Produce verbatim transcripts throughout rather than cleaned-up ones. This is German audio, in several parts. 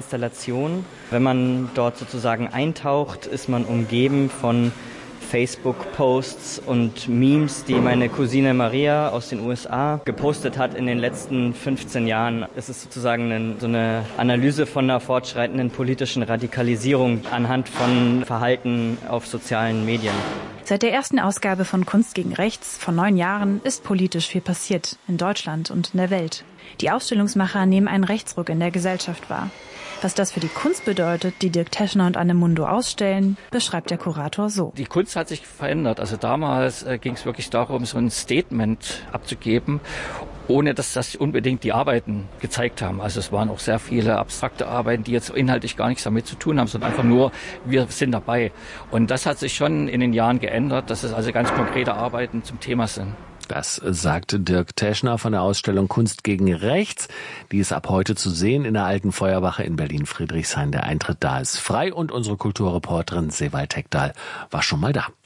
Installation. Wenn man dort sozusagen eintaucht, ist man umgeben von Facebook-Posts und Memes, die meine Cousine Maria aus den U S A gepostet hat in den letzten fünfzehn Jahren. Es ist sozusagen eine, so eine Analyse von einer fortschreitenden politischen Radikalisierung anhand von Verhalten auf sozialen Medien. Seit der ersten Ausgabe von Kunst gegen Rechts vor neun Jahren ist politisch viel passiert, in Deutschland und in der Welt. Die Ausstellungsmacher nehmen einen Rechtsruck in der Gesellschaft wahr. Was das für die Kunst bedeutet, die Dirk Teschner und Anne Mundo ausstellen, beschreibt der Kurator so. Die Kunst hat sich verändert. Also damals äh, ging es wirklich darum, so ein Statement abzugeben, ohne dass das unbedingt die Arbeiten gezeigt haben. Also es waren auch sehr viele abstrakte Arbeiten, die jetzt inhaltlich gar nichts damit zu tun haben, sondern einfach nur, wir sind dabei. Und das hat sich schon in den Jahren geändert, dass es also ganz konkrete Arbeiten zum Thema sind. Das sagte Dirk Teschner von der Ausstellung Kunst gegen Rechts. Die ist ab heute zu sehen in der Alten Feuerwache in Berlin-Friedrichshain. Der Eintritt da ist frei und unsere Kulturreporterin Sewald Hekdahl war schon mal da.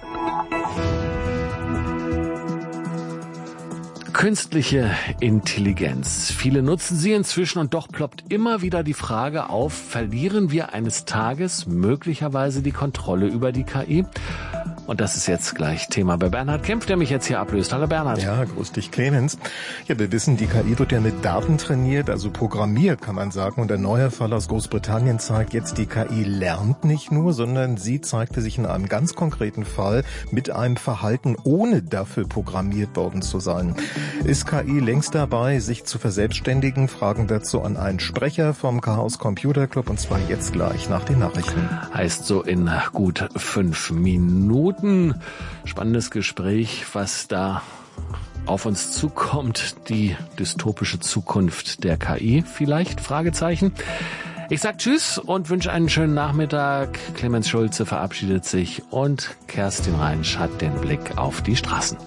Künstliche Intelligenz. Viele nutzen sie inzwischen und doch ploppt immer wieder die Frage auf, verlieren wir eines Tages möglicherweise die Kontrolle über die K I? Und das ist jetzt gleich Thema bei Bernhard Kempf, der mich jetzt hier ablöst. Hallo Bernhard. Ja, grüß dich Clemens. Ja, wir wissen, die K I wird ja mit Daten trainiert, also programmiert, kann man sagen. Und ein neuer Fall aus Großbritannien zeigt jetzt, die K I lernt nicht nur, sondern sie zeigte sich in einem ganz konkreten Fall mit einem Verhalten, ohne dafür programmiert worden zu sein. Ist K I längst dabei, sich zu verselbstständigen? Fragen dazu an einen Sprecher vom Chaos Computer Club, und zwar jetzt gleich nach den Nachrichten. Heißt so in gut fünf Minuten. Spannendes Gespräch, was da auf uns zukommt. Die dystopische Zukunft der K I vielleicht? Fragezeichen. Ich sag Tschüss und wünsche einen schönen Nachmittag. Clemens Schulze verabschiedet sich und Kerstin Reinsch hat den Blick auf die Straßen.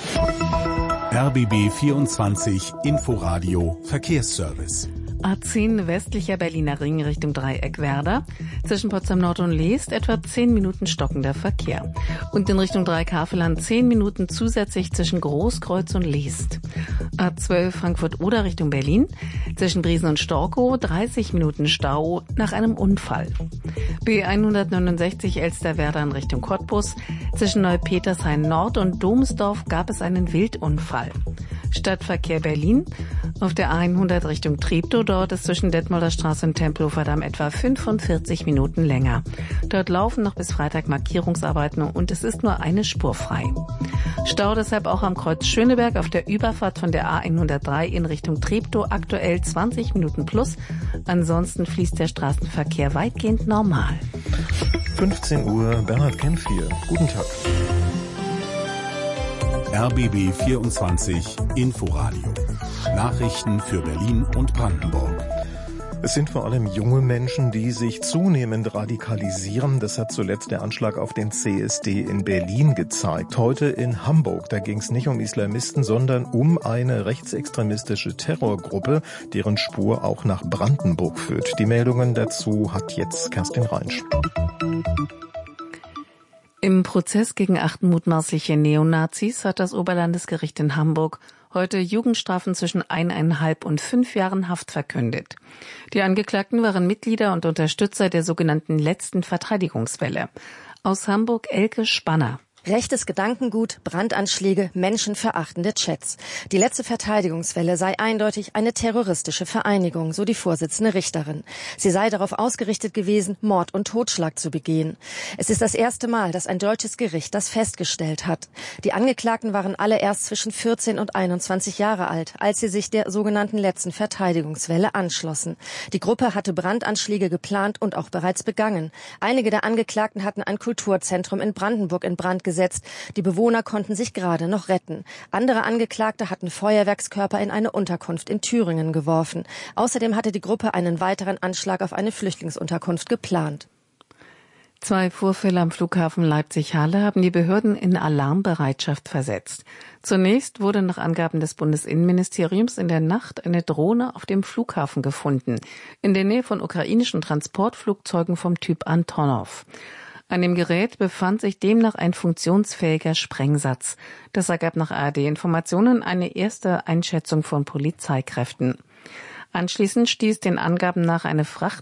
R B B vierundzwanzig Inforadio Verkehrsservice. A zehn westlicher Berliner Ring Richtung Dreieck Werder. Zwischen Potsdam Nord und Leest etwa zehn Minuten stockender Verkehr. Und in Richtung Dreieck Havelland zehn Minuten zusätzlich zwischen Großkreuz und Leest. A zwölf Frankfurt-Oder Richtung Berlin. Zwischen Briesen und Storkow dreißig Minuten Stau nach einem Unfall. B hundertneunundsechzig Elsterwerda in Richtung Cottbus. Zwischen Neupetershain Nord und Domsdorf gab es einen Wildunfall. Stadtverkehr Berlin. Auf der A hundert Richtung Treptow, dort ist zwischen Detmolder Straße und Tempelhofer Damm etwa fünfundvierzig Minuten länger. Dort laufen noch bis Freitag Markierungsarbeiten und es ist nur eine Spur frei. Stau deshalb auch am Kreuz Schöneberg auf der Überfahrt von der A hundertdrei in Richtung Treptow, aktuell zwanzig Minuten plus. Ansonsten fließt der Straßenverkehr weitgehend normal. fünfzehn Uhr, Bernhard Kempf hier. Guten Tag. R B B vierundzwanzig Inforadio. Nachrichten für Berlin und Brandenburg. Es sind vor allem junge Menschen, die sich zunehmend radikalisieren. Das hat zuletzt der Anschlag auf den C S D in Berlin gezeigt. Heute in Hamburg. Da ging es nicht um Islamisten, sondern um eine rechtsextremistische Terrorgruppe, deren Spur auch nach Brandenburg führt. Die Meldungen dazu hat jetzt Kerstin Reinsch. Im Prozess gegen acht mutmaßliche Neonazis hat das Oberlandesgericht in Hamburg heute Jugendstrafen zwischen eineinhalb und fünf Jahren Haft verkündet. Die Angeklagten waren Mitglieder und Unterstützer der sogenannten letzten Verteidigungswelle. Aus Hamburg Elke Spanner. Rechtes Gedankengut, Brandanschläge, menschenverachtende Chats. Die letzte Verteidigungswelle sei eindeutig eine terroristische Vereinigung, so die Vorsitzende Richterin. Sie sei darauf ausgerichtet gewesen, Mord und Totschlag zu begehen. Es ist das erste Mal, dass ein deutsches Gericht das festgestellt hat. Die Angeklagten waren alle erst zwischen vierzehn und einundzwanzig Jahre alt, als sie sich der sogenannten letzten Verteidigungswelle anschlossen. Die Gruppe hatte Brandanschläge geplant und auch bereits begangen. Einige der Angeklagten hatten ein Kulturzentrum in Brandenburg in Brand gesetzt. Die Bewohner konnten sich gerade noch retten. Andere Angeklagte hatten Feuerwerkskörper in eine Unterkunft in Thüringen geworfen. Außerdem hatte die Gruppe einen weiteren Anschlag auf eine Flüchtlingsunterkunft geplant. Zwei Vorfälle am Flughafen Leipzig-Halle haben die Behörden in Alarmbereitschaft versetzt. Zunächst wurde nach Angaben des Bundesinnenministeriums in der Nacht eine Drohne auf dem Flughafen gefunden, in der Nähe von ukrainischen Transportflugzeugen vom Typ Antonov. An dem Gerät befand sich demnach ein funktionsfähiger Sprengsatz. Das ergab nach A R D-Informationen eine erste Einschätzung von Polizeikräften. Anschließend stieß den Angaben nach eine Fracht